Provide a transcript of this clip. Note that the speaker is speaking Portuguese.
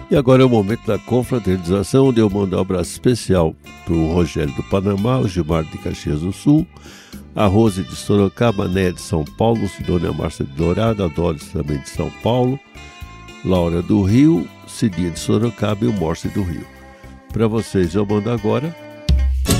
E agora é o momento da confraternização, onde eu mando um abraço especial para o Rogério do Panamá, o Gilmar de Caxias do Sul, a Rose de Sorocaba, a Néia de São Paulo, Sidônia Márcia de Dourado, a Doris também de São Paulo, Laura do Rio, Cidinha de Sorocaba e o Morse do Rio. Para vocês eu mando agora